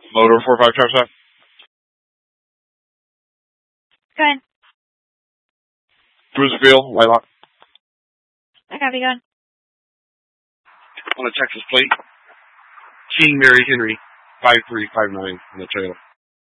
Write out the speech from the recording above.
Motor 45 truck stop. Go ahead. Cruiserville, Whitelock. I copy, go ahead. On a Texas plate. King Mary Henry, 5359 on the trailer.